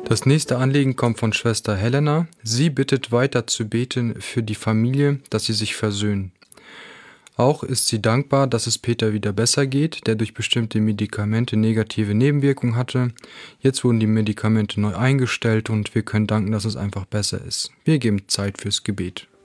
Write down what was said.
Das nächste Anliegen kommt von Schwester Helena. Sie bittet weiter zu beten für die Familie, dass sie sich versöhnen. Auch ist sie dankbar, dass es Peter wieder besser geht, der durch bestimmte Medikamente negative Nebenwirkungen hatte. Jetzt wurden die Medikamente neu eingestellt und wir können danken, dass es einfach besser ist. Wir geben Zeit fürs Gebet.